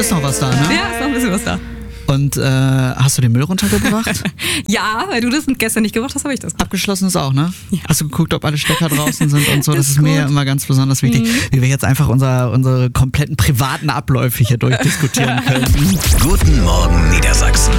Ist noch was da, ne? Ja, ist noch ein bisschen was da. Und hast du den Müll runtergebracht? Ja, weil du das gestern nicht gemacht hast, habe ich das gemacht. Abgeschlossen ist auch, ne? Ja. Hast du geguckt, ob alle Stecker draußen sind und so? Das ist Ist mir gut. immer ganz besonders wichtig, wie wir jetzt einfach unsere kompletten privaten Abläufe hier durchdiskutieren können. Guten Morgen Niedersachsen.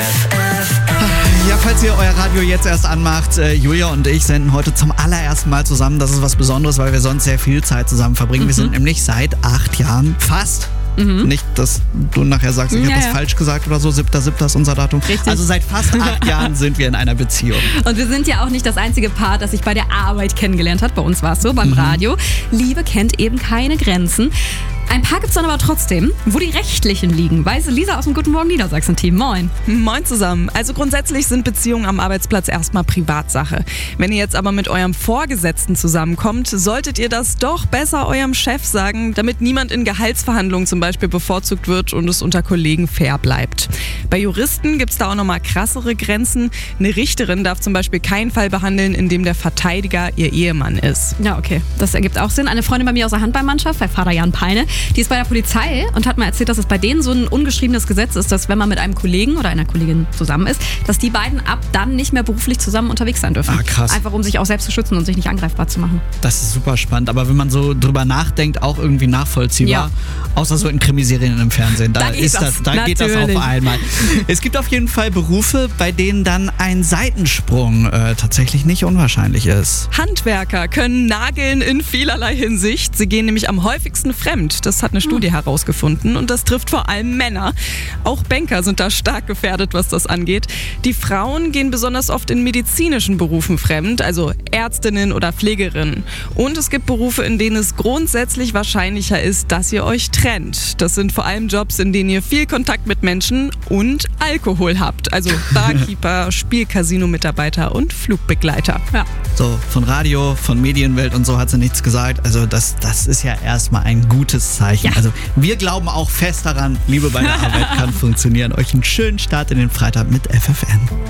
Ja, falls ihr euer Radio jetzt erst anmacht, Julia und ich senden heute zum allerersten Mal zusammen. Das ist was Besonderes, weil wir sonst sehr viel Zeit zusammen verbringen. Wir sind nämlich seit 8 Jahren fast. Nicht, dass du nachher sagst, ich habe das falsch gesagt oder so. 7.7. ist unser Datum. Richtig. Also seit fast 8 Jahren sind wir in einer Beziehung. Und wir sind ja auch nicht das einzige Paar, das sich bei der Arbeit kennengelernt hat. Bei uns war es so, beim Radio. Liebe kennt eben keine Grenzen. Ein paar gibt es dann aber trotzdem, wo die rechtlichen liegen. Weiß Lisa aus dem Guten Morgen Niedersachsen-Team. Moin. Moin zusammen. Also grundsätzlich sind Beziehungen am Arbeitsplatz erstmal Privatsache. Wenn ihr jetzt aber mit eurem Vorgesetzten zusammenkommt, solltet ihr das doch besser eurem Chef sagen, damit niemand in Gehaltsverhandlungen zum Beispiel bevorzugt wird und es unter Kollegen fair bleibt. Bei Juristen gibt es da auch nochmal krassere Grenzen. Eine Richterin darf zum Beispiel keinen Fall behandeln, in dem der Verteidiger ihr Ehemann ist. Ja, okay. Das ergibt auch Sinn. Eine Freundin bei mir aus der Handballmannschaft, bei Vater Jan Peine, die ist bei der Polizei und hat mal erzählt, dass es bei denen so ein ungeschriebenes Gesetz ist, dass wenn man mit einem Kollegen oder einer Kollegin zusammen ist, dass die beiden ab dann nicht mehr beruflich zusammen unterwegs sein dürfen. Ah, krass. Einfach um sich auch selbst zu schützen und sich nicht angreifbar zu machen. Das ist super spannend, aber wenn man so drüber nachdenkt, auch irgendwie nachvollziehbar. Ja. Außer so in Krimiserien im Fernsehen. Da geht das auf Natürlich. einmal. Es gibt auf jeden Fall Berufe, bei denen dann ein Seitensprung tatsächlich nicht unwahrscheinlich ist. Handwerker können nageln in vielerlei Hinsicht. Sie gehen nämlich am häufigsten fremd. Das hat eine Studie herausgefunden und das trifft vor allem Männer. Auch Banker sind da stark gefährdet, was das angeht. Die Frauen gehen besonders oft in medizinischen Berufen fremd, also Ärztinnen oder Pflegerinnen. Und es gibt Berufe, in denen es grundsätzlich wahrscheinlicher ist, dass ihr euch trennt. Das sind vor allem Jobs, in denen ihr viel Kontakt mit Menschen und Alkohol habt. Also Barkeeper, Spielcasino-Mitarbeiter und Flugbegleiter. Ja. So, von Radio, von Medienwelt und so hat sie nichts gesagt. Also das ist ja erstmal ein gutes Zeichen. Ja. Also wir glauben auch fest daran, Liebe bei der Arbeit kann funktionieren. Euch einen schönen Start in den Freitag mit FFN.